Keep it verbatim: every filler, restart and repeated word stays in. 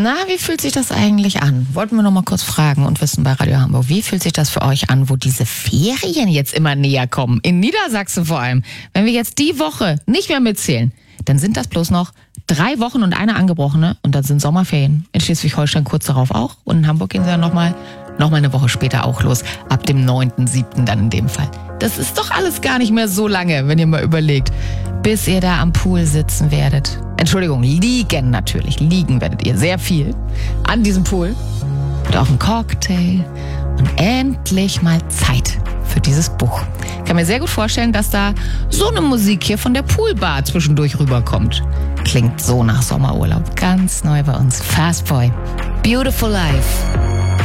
Na, wie fühlt sich das eigentlich an? Wollten wir noch mal kurz fragen und wissen bei Radio Hamburg, wie fühlt sich das für euch an, wo diese Ferien jetzt immer näher kommen? In Niedersachsen vor allem. Wenn wir jetzt die Woche nicht mehr mitzählen, dann sind das bloß noch drei Wochen und eine angebrochene und dann sind Sommerferien. In Schleswig-Holstein kurz darauf auch und in Hamburg gehen sie dann nochmal noch mal eine Woche später auch los. Ab dem neunten siebten dann in dem Fall. Das ist doch alles gar nicht mehr so lange, wenn ihr mal überlegt, bis ihr da am Pool sitzen werdet. Entschuldigung, liegen natürlich. Liegen werdet ihr sehr viel an diesem Pool. Und auf einen Cocktail und endlich mal Zeit für dieses Buch. Ich kann mir sehr gut vorstellen, dass da so eine Musik hier von der Poolbar zwischendurch rüberkommt. Klingt so nach Sommerurlaub. Ganz neu bei uns. Fastboy. Beautiful Life.